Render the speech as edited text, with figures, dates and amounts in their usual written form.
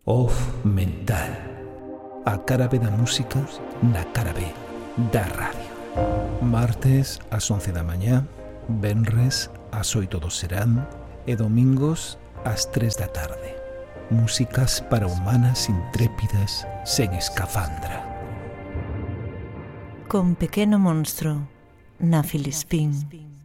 Off Mental. A cara B da música na cara B da radio. Martes ás 11 da mañá, venres ás 8 do serán e domingos ás 3 da tarde. Músicas para humanas intrépidas sen escafandra. Con Pequeno Monstro na Filispín.